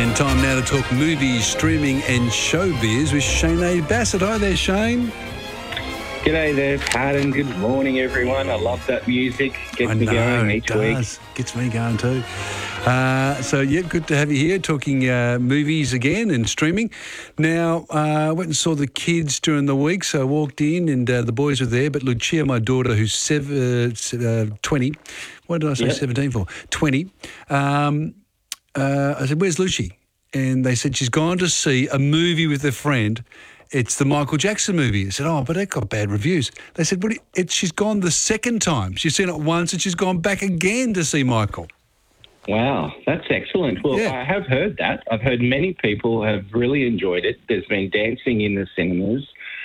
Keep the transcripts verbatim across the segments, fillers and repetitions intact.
And time now to talk movies, streaming and showbiz with Shane Bassett. Hi there, Shane. G'day there, Pat, and good morning, everyone. I love that music. Gets I me know, going it each does. week. Gets me going too. Uh, so, yeah, good to have you here talking uh, movies again and streaming. Now, uh, I went and saw the kids during the week, so I walked in and uh, the boys were there, but Lucia, my daughter, who's seven, uh, twenty, what did I say Yep. seventeen for? twenty. Um, uh, I said, where's Lucy? And they said she's gone to see a movie with a friend. It's the Michael Jackson movie. I said, oh, but it got bad reviews. They said, well, it, she's gone the second time. She's seen it once and she's gone back again to see Michael. Wow, that's excellent. Well, Yeah. I have heard that. I've heard many people have really enjoyed it. There's been dancing in the cinemas.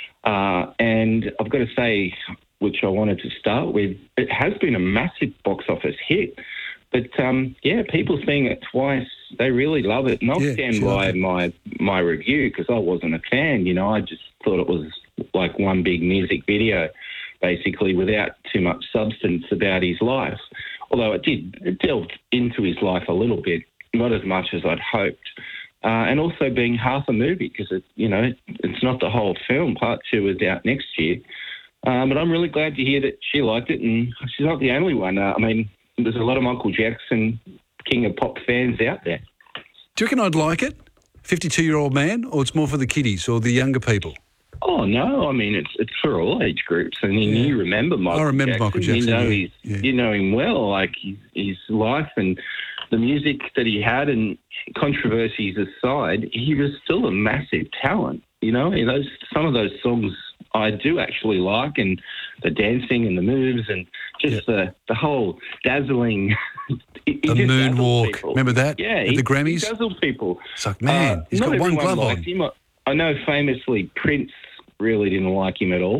Uh, and I've got to say, which I wanted to start with, it has been a massive box office hit. But, um, yeah, people seeing it twice, they really love it. And I'll Yeah, stand she by loved it. my, my review because I wasn't a fan. You know, I just thought it was like one big music video, basically, without too much substance about his life. Although it did it delved into his life a little bit, not as much as I'd hoped. Uh, and also being half a movie because, it, you know, it's not the whole film. Part two is out next year. Um, but I'm really glad to hear that she liked it, and she's not the only one. Uh, I mean, there's a lot of Michael Jackson, King of Pop fans out there. Do you reckon I'd like it? fifty-two-year-old man, or it's more for the kiddies or the younger people? Oh, no, I mean, it's it's for all age groups. I mean, Yeah. you remember Michael I remember Jackson. Michael Jackson, You know, yeah. he's, Yeah. you know him well, like his, his life and the music that he had and controversies aside, he was still a massive talent. You know, and those some of those songs I do actually like, and the dancing and the moves and just the, the whole dazzling... he The just dazzled moonwalk. people. Remember that? Yeah, At he, the Grammys? he dazzled people. It's like, man, Uh, he's not got one everyone glove on. liked him. I- I know famously Prince really didn't like him at all,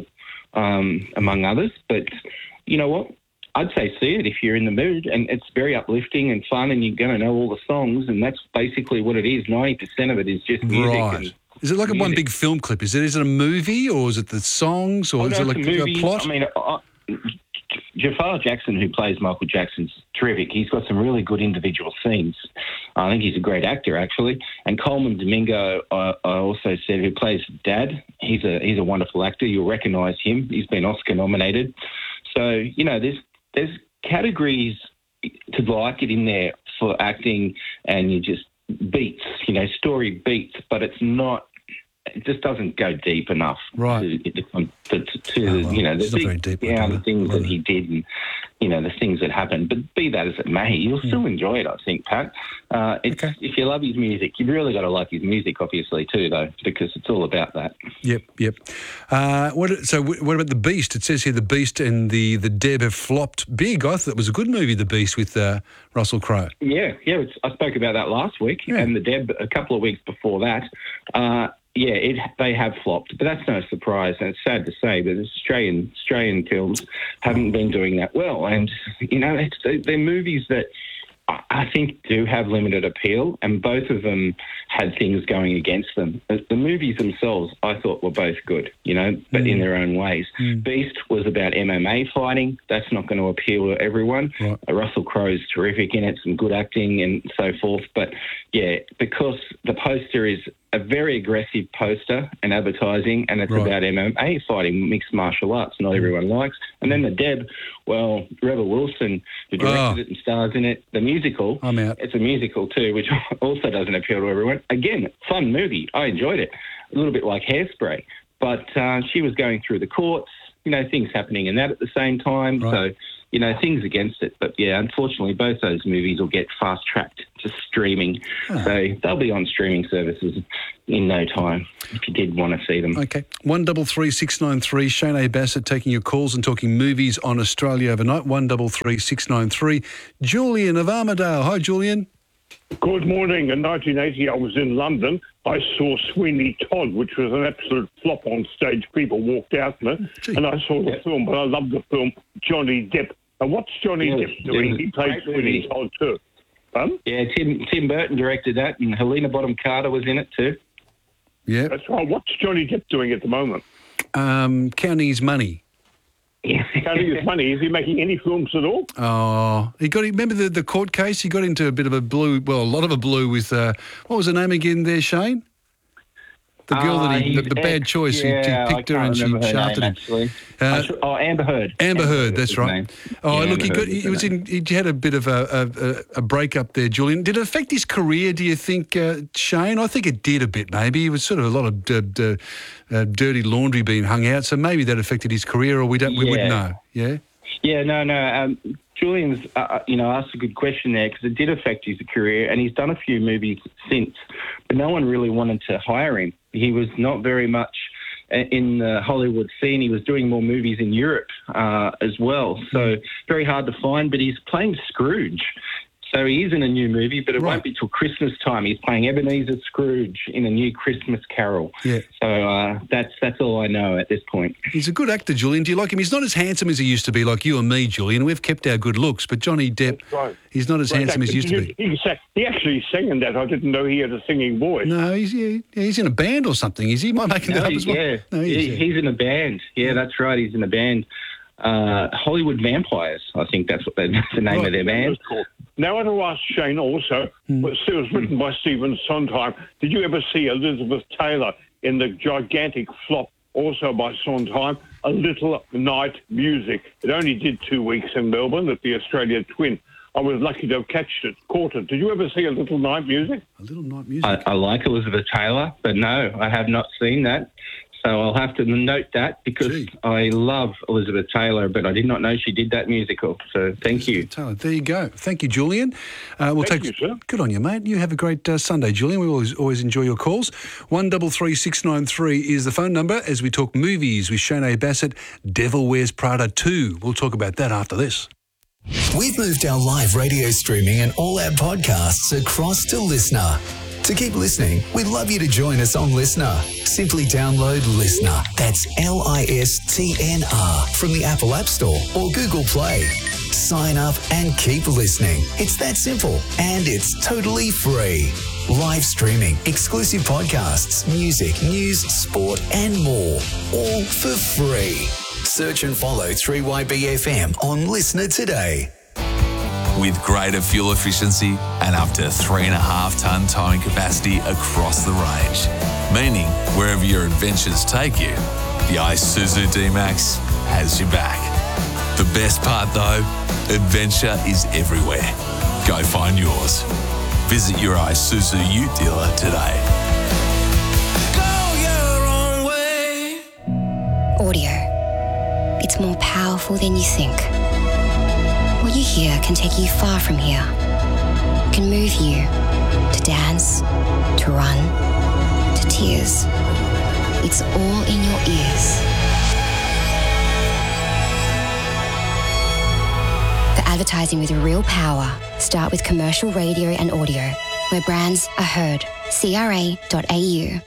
um, among others. But you know what? I'd say see it if you're in the mood, and it's very uplifting and fun, and you're going to know all the songs, and that's basically what it is. ninety percent of it is just music. Right. And Is it like a one music. big film clip? Is it is it a movie or is it the songs or Oh, is no, it like it's a movie. a plot? I mean, uh, Jafar Jackson, who plays Michael Jackson's terrific. He's got some really good individual scenes. I think he's a great actor, actually. And Coleman Domingo, I, I also said, who plays Dad. He's a he's a wonderful actor. You'll recognise him. He's been Oscar nominated. So you know, there's there's categories to like it in there for acting, and you just beats, you know, story beats, but it's not. It just doesn't go deep enough, Right. To, to, to, to Oh, well, you know, the it's not very big, deep, I yeah, don't the know. things Right. that he did, and you know, the things that happened. But be that as it may, you'll still enjoy it, I think, Pat. Uh, it's, Okay. If you love his music, you've really got to like his music, obviously, too, though, because it's all about that. Yep, yep. Uh, what, so wh- what about The Beast? It says here The Beast and the, the Deb have flopped big. I thought it was a good movie, The Beast, with uh, Russell Crowe. Yeah, yeah. It's, I spoke about that last week, Yeah. and the Deb a couple of weeks before that. Uh, yeah, it, they have flopped, but that's no surprise. And it's sad to say that Australian Australian films haven't been doing that well. And you know, it's, they're movies that I- I think do have limited appeal, and both of them had things going against them. The, the movies themselves, I thought, were both good, you know, but Mm. in their own ways. Beast was about M M A fighting. That's not going to appeal to everyone. Right. Uh, Russell Crowe's terrific in it, some good acting and so forth. But, yeah, because the poster is a very aggressive poster and advertising, and it's Right. about M M A fighting, mixed martial arts, not everyone likes. And then the Deb, well, Rebel Wilson, who directed Oh. it and stars in it, the musical, I'm out. it's a musical too, which also doesn't appeal to everyone. Again, fun movie. I enjoyed it. A little bit like Hairspray. But uh, she was going through the courts, you know, things happening in that at the same time. Right. So, you know, things against it. But, yeah, unfortunately, both those movies will get fast-tracked to streaming. Ah. So they'll be on streaming services in no time if you did want to see them. Okay. one double three six nine three. Shane A. Bassett taking your calls and talking movies on Australia overnight. one double three six nine three. Julian of Armidale. Hi, Julian. Good morning. In nineteen eighty, I was in London. I saw Sweeney Todd, which was an absolute flop on stage. People walked out in it. Gee. And I saw the film, but I loved the film, Johnny Depp. And what's Johnny Yeah, Depp doing? yeah, He played great Sweeney movie. Todd too. Um, Yeah, Tim Tim Burton directed that, and Helena Bonham Carter was in it too. Yeah. that's right. What's Johnny Depp doing at the moment? Um, counting his money. Can't he use money? Is he making any films at all? Oh, he got. Remember the, the court case? He got into a bit of a blue. Well, a lot of a blue with. Uh, what was her name again? There, Shane. The girl Uh, that he, the, he's the bad ex- choice. He- yeah, he, I picked her can't and she remember her shafted name, him. actually. Uh, I should- oh, Amber Heard. Amber Heard, was that's his right. name. Oh, Yeah, look, he Amber got. Heard He, her was name. in. He had a bit of a a, a breakup there, Julian. Did it affect his career? Do you think, uh, Shane? I think it did a bit. Maybe it was sort of a lot of d- d- uh, dirty laundry being hung out, so maybe that affected his career, or we don't. We wouldn't Yeah. know. Yeah. Yeah, no, no. Um, Julian's, uh, you know, asked a good question there because it did affect his career, and he's done a few movies since, but no one really wanted to hire him. He was not very much in the Hollywood scene. He was doing more movies in Europe uh, as well, so very hard to find. But he's playing Scrooge. So he is in a new movie, but it Right. won't be till Christmas time. He's playing Ebenezer Scrooge in a new Christmas Carol. Yeah. So uh, that's that's all I know at this point. He's a good actor, Julian. Do you like him? He's not as handsome as he used to be, like you and me, Julian. We've kept our good looks, but Johnny Depp, That's right. he's not as Right, handsome as he used to he, be. He, sang- he actually sang in that. I didn't know he had a singing voice. No, he's yeah, he's in a band or something. Is he? Might make that No, up as well. yeah, No, he he, is, yeah. he's in a band. Yeah, that's right. He's in a band. Uh, Hollywood Vampires, I think that's what they, that's the name Right. of their band. That's cool. Now, I want to ask Shane also, Hmm. but it was written by Stephen Sondheim. Did you ever see Elizabeth Taylor in the gigantic flop, also by Sondheim, A Little Night Music? It only did two weeks in Melbourne at the Australia Twin. I was lucky to have catched it, caught it. Did you ever see A Little Night Music? A little night music. I, I like Elizabeth Taylor, but no, I have not seen that. So I'll have to note that because Gee. I love Elizabeth Taylor, but I did not know she did that musical. So thank you. Taylor, there you go. Thank you, Julian. Uh, we'll Thank take. you, sir. Good on you, mate. You have a great uh, Sunday, Julian. We always always enjoy your calls. One double three six nine three is the phone number as we talk movies with Shane Bassett. Devil Wears Prada two. We'll talk about that after this. We've moved our live radio streaming and all our podcasts across to Listener. To keep listening, we'd love you to join us on Listener. Simply download Listener. That's L I S T N R from the Apple App Store or Google Play. Sign up and keep listening. It's that simple, and it's totally free. Live streaming, exclusive podcasts, music, news, sport, and more. All for free. Search and follow three Y B F M on Listener today. With greater fuel efficiency and up to three and a half tonne towing capacity across the range. Meaning, wherever your adventures take you, the Isuzu D-Max has your back. The best part though, adventure is everywhere. Go find yours. Visit your Isuzu Ute dealer today. Audio. It's more powerful than you think. What you hear can take you far from here. Can move you to dance, to run, to tears. It's all in your ears. For advertising with real power, start with commercial radio and audio, where brands are heard. C R A dot A U.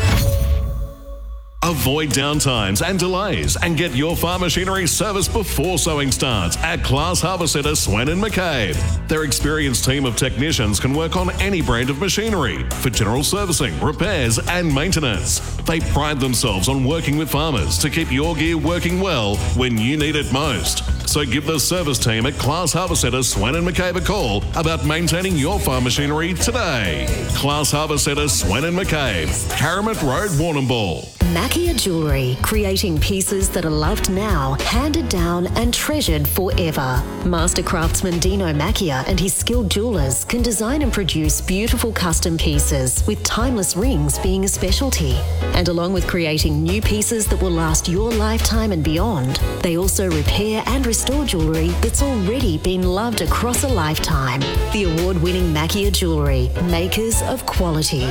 Avoid downtimes and delays and get your farm machinery serviced before sowing starts at Class Harbour Centre, Swan and McCabe. Their experienced team of technicians can work on any brand of machinery for general servicing, repairs and maintenance. They pride themselves on working with farmers to keep your gear working well when you need it most. So give the service team at Class Harbour Centre, Swan and McCabe a call about maintaining your farm machinery today. Class Harbour Centre, Swan and McCabe, Caramit Road, Warrnambool. Mackia Jewellery, creating pieces that are loved now, handed down and treasured forever. Master craftsman Dino Mackia and his skilled jewellers can design and produce beautiful custom pieces, with timeless rings being a specialty. And along with creating new pieces that will last your lifetime and beyond, they also repair and restore jewellery that's already been loved across a lifetime. The award-winning Mackia Jewellery, makers of quality.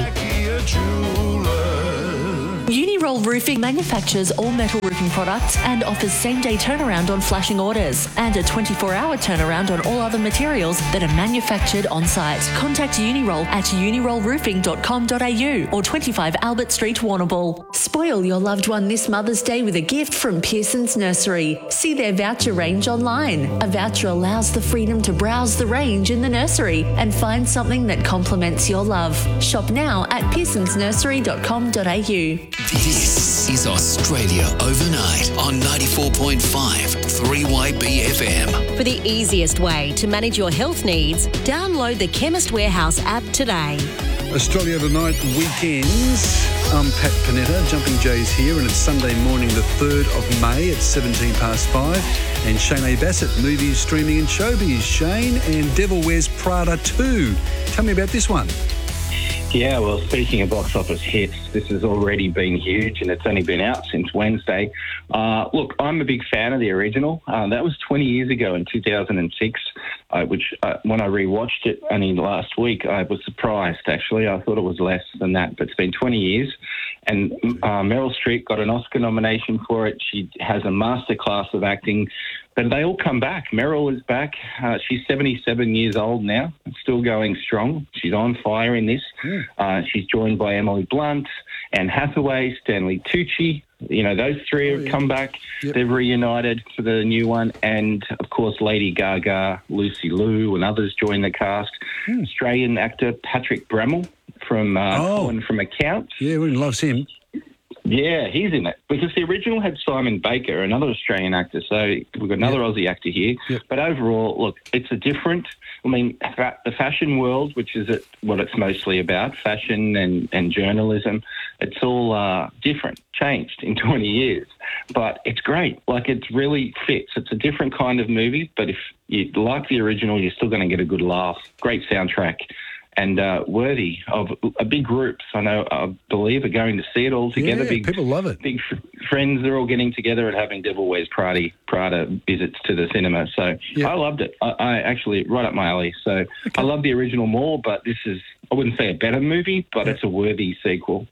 Uniroll Roofing manufactures all metal roofing products and offers same-day turnaround on flashing orders and a twenty-four hour turnaround on all other materials that are manufactured on-site. Contact Uniroll at uniroll roofing dot com dot a u or twenty-five Albert Street, Warrnambool. Spoil your loved one this Mother's Day with a gift from Pearson's Nursery. See their voucher range online. A voucher allows the freedom to browse the range in the nursery and find something that complements your love. Shop now at pearsons nursery dot com dot a u. This is Australia Overnight on ninety-four point five three Y B F M. For the easiest way to manage your health needs, download the Chemist Warehouse app today. Australia Overnight weekends. I'm Pat Panetta, Jumping Jay's here, and it's Sunday morning, the third of May. It's seventeen past five. And Shane A. Bassett, movies, streaming and showbiz. Shane, and Devil Wears Prada two. Tell me about this one. Yeah, well, speaking of box office hits, this has already been huge and it's only been out since Wednesday. Uh, look, I'm a big fan of the original. Uh, that was twenty years ago in two thousand six, uh, which uh, when I rewatched it only last week, I was surprised, actually. I thought it was less than that, but it's been twenty years. And uh, Meryl Streep got an Oscar nomination for it. She has a masterclass of acting. But they all come back. Meryl is back. Uh, she's seventy-seven years old now, still going strong. She's on fire in this. Mm. Uh, she's joined by Emily Blunt, Anne Hathaway, Stanley Tucci. You know, those three have oh, yeah. come back. Yep. They've reunited for the new one. And, of course, Lady Gaga, Lucy Liu and others join the cast. Mm. Australian actor Patrick Brammall from uh, oh. Colin from Accounts. Yeah, everyone loves him. Yeah, he's in it because the original had Simon Baker, another Australian actor. So we've got another yep. Aussie actor here. Yep. But overall, look, it's a different. I mean, fa- the fashion world, which is it, what it's mostly about, fashion and, and journalism. It's all uh, different, changed in twenty years. But it's great. Like, it really fits. It's a different kind of movie. But if you like the original, you're still going to get a good laugh. Great soundtrack. And uh, worthy of a big groups. I know, I believe, are going to see it all together. Yeah, big, people love it. Big f- friends are all getting together and having Devil Wears Prada, Prada visits to the cinema. So yeah. I loved it. I, I actually, right up my alley. So okay. I love the original more, but this is, I wouldn't say a better movie, but yeah. it's a worthy sequel.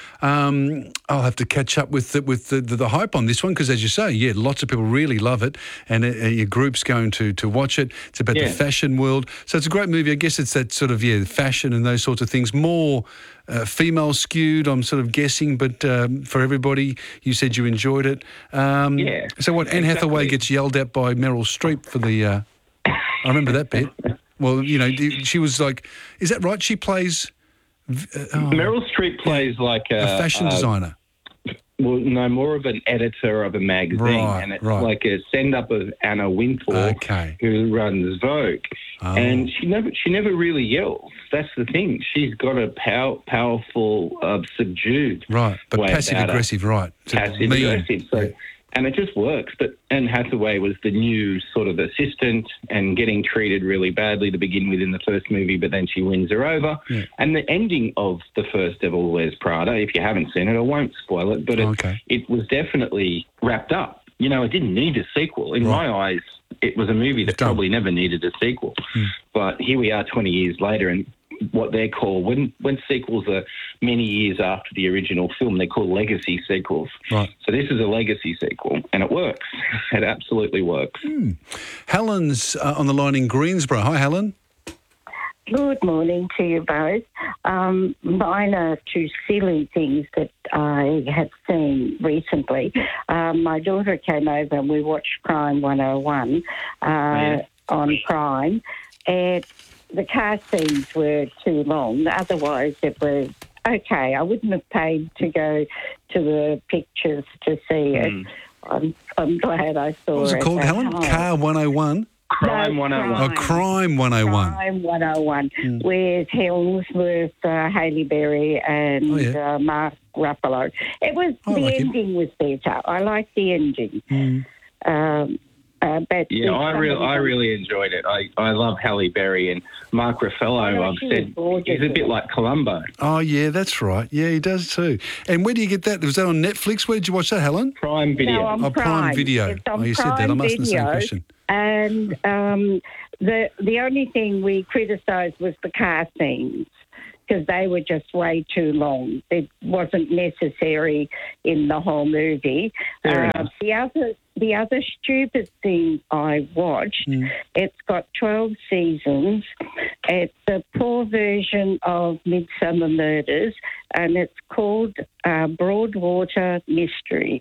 Um, I'll have to catch up with the, with the, the, the hype on this one because, as you say, yeah, lots of people really love it, and uh, your group's going to to watch it. It's about yeah. the fashion world, so it's a great movie. I guess it's that sort of yeah, fashion and those sorts of things. More uh, female skewed, I'm sort of guessing, but um, for everybody, you said you enjoyed it. Um, yeah. So what? Anne exactly. Hathaway gets yelled at by Meryl Streep for the. Uh, I remember that bit. Well, you know, she was like, "Is that right?" She plays. Uh, oh. Meryl Streep plays yeah. like a, a fashion uh, designer. Well, no, more of an editor of a magazine, right, and it's right. like a send-up of Anna Wintour, okay. who runs Vogue, oh. and she never she never really yells. That's the thing. She's got a pow- powerful, uh, subdued, right, but way passive aggressive, right? Passive aggressive. So. Yeah. And it just works. But Anne Hathaway was the new sort of assistant and getting treated really badly to begin with in the first movie, but then she wins her over. Yeah. And the ending of the first Devil Wears Prada, if you haven't seen it, I won't spoil it, but it, okay. it was definitely wrapped up. You know, it didn't need a sequel. In right. my eyes, it was a movie that probably never needed a sequel. Hmm. But here we are twenty years later, and what they're called, when when sequels are many years after the original film, they're called legacy sequels. Right. So this is a legacy sequel, and it works. It absolutely works. Hmm. Helen's uh, on the line in Greensboro. Hi, Helen. Good morning to you both. Um, mine are two silly things that I have seen recently. Um, my daughter came over and we watched Crime one oh one uh, yeah. on Prime, and the car scenes were too long. Otherwise, it was okay. I wouldn't have paid to go to the pictures to see it. Mm. I'm, I'm glad I saw it. What was it called, Helen? Home. Car one oh one? Crime no, one oh one. Oh, Crime one oh one. Crime one oh one, mm. with Hemsworth, uh, Halle Berry and oh, yeah. uh, Mark Ruffalo. It was, I the like ending him. was better. I liked the ending. Mm. Um, Uh, but yeah, I really, I really enjoyed it. I, I love Halle Berry and Mark Ruffalo. Oh, I've said he's a bit like Columbo. Oh yeah, that's right. Yeah, he does too. And where do you get that? Was that on Netflix? Where did you watch that, Helen? Prime Video. No, on oh, Prime, Prime Video. It's on oh, you Prime said that. I'm asking Video, the same question. And um, the the only thing we criticised was the car scenes, because they were just way too long. It wasn't necessary in the whole movie. Uh, the other the other stupid thing I watched, mm. it's got twelve seasons. It's a poor version of Midsummer Murders, and it's called uh, Broadwater Mysteries.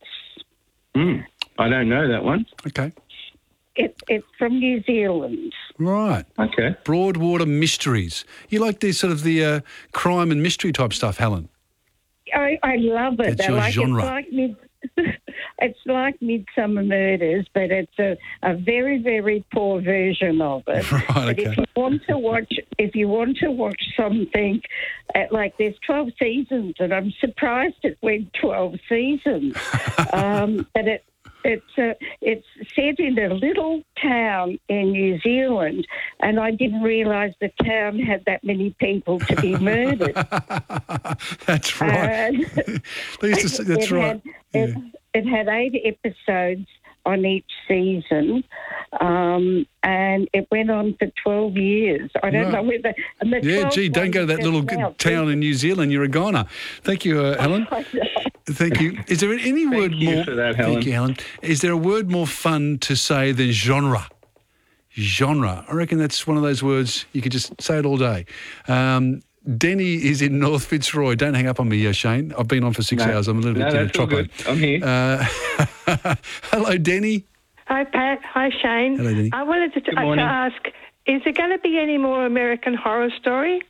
Mm. I don't know that one. Okay. It, it's from New Zealand. Right. Okay. Broadwater Mysteries. You like the sort of the uh, crime and mystery type stuff, Helen? I, I love it. That's your like, genre. It's like mid, it's like Midsummer Murders, but it's a, a very, very poor version of it. Right, but okay. if you want to watch, if you want to watch something, uh, like there's twelve seasons, and I'm surprised it went twelve seasons. um, but it. It's uh, it's set in a little town in New Zealand, and I didn't realise the town had that many people to be murdered. That's right. And They used to say- that's it right. Had, it, it had eight episodes on each season, um, and it went on for twelve years. I don't Right. know whether... And the Yeah, twelfth gee, don't one go to that just little now- town in New Zealand. You're a goner. Thank you, uh, Helen. Thank you. Is there any word you more... for that, Helen. Thank you, Helen. Is there a word more fun to say than genre? Genre. I reckon that's one of those words you could just say it all day. Um, Denny is in North Fitzroy. Don't hang up on me, uh, Shane. I've been on for six No. hours. I'm a little No, bit that's all chocolate. good. I'm here. Uh, hello, Denny. Hi, Pat. Hi, Shane. Hello, Denny. I wanted to, Good uh, to morning. ask, is there going to be any more American Horror Story?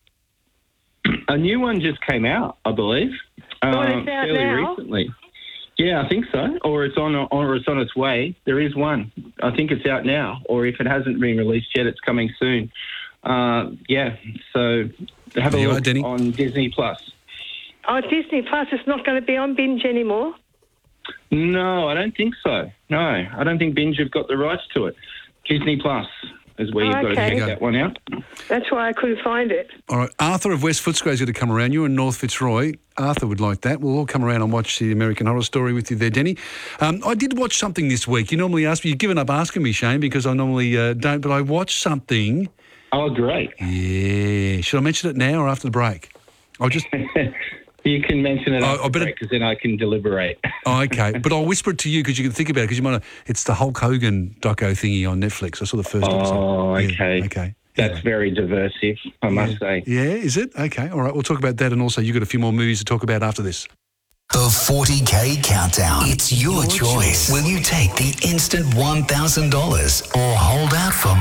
A new one just came out, I believe, Oh, um, it's out fairly now? recently. Yeah, I think so. Or it's on, or it's on its way. There is one. I think it's out now. Or if it hasn't been released yet, it's coming soon. Uh, yeah. So have There a you are, look Denny. on Disney Plus. Oh, Disney Plus is not going to be on Binge anymore? No, I don't think so. No, I don't think Binge have got the rights to it. Disney Plus is where you've got to Okay. check that one out. That's why I couldn't find it. All right, Arthur of West Footscray is going to come around. You're in North Fitzroy. Arthur would like that. We'll all come around and watch the American Horror Story with you there, Denny. Um, I did watch something this week. You normally ask me. You've given up asking me, Shane, because I normally uh, don't. But I watched something. Oh, great. Yeah. Should I mention it now or after the break? I'll just... You can mention it I- I after better- because then I can deliberate. Oh, okay. But I'll whisper it to you because you can think about it because you might have... It's the Hulk Hogan doco thingy on Netflix. I saw the first episode. Oh, Yeah, okay. okay. That's very diversive, I must say. Yeah, is it? Okay. All right. We'll talk about that. And also you've got a few more movies to talk about after this. The forty K Countdown. It's your, choice. Will you take the instant one thousand dollars or hold out for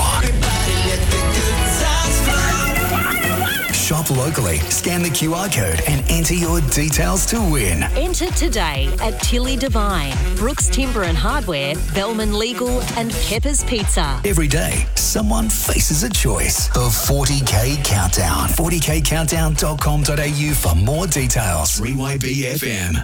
more? Shop locally, scan the Q R code and enter your details to win. Enter today at Tilly Devine, Brooks Timber and Hardware, Bellman Legal and Pepper's Pizza. Every day, someone faces a choice. The forty K Countdown. forty k countdown dot com dot a u for more details. three Y B F M.